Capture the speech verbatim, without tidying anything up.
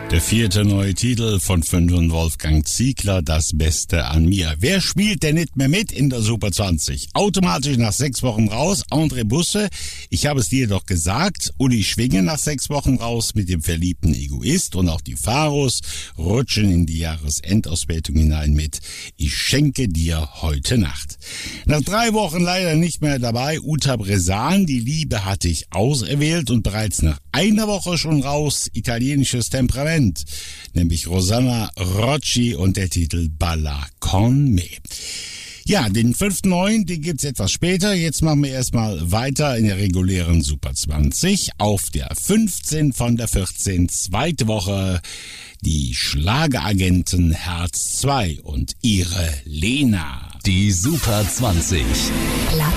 Der vierte neue Titel von Fünf und Wolfgang Ziegler, Das Beste an mir. Wer spielt denn nicht mehr mit in der Super zwanzig? Automatisch nach sechs Wochen raus, André Busse. Ich habe es dir doch gesagt, Uli Schwinge nach sechs Wochen raus mit dem verliebten Egoist und auch die Pharos rutschen in die Jahresendauswertung hinein mit Ich schenke dir heute Nacht. Nach drei Wochen leider nicht mehr dabei, Uta Bresan, Die Liebe hatte ich auserwählt und bereits nach einer Woche schon raus, italienisches Temperament. Nämlich Rosanna Rocci und der Titel Balla con me. Ja, den fünften neuen, den gibt's etwas später. Jetzt machen wir erstmal weiter in der regulären Super zwanzig. Auf der fünfzehn von der vierzehn, zweite Woche, die Schlageragenten Herz zwei und ihre Lena. Die Super zwanzig. Platz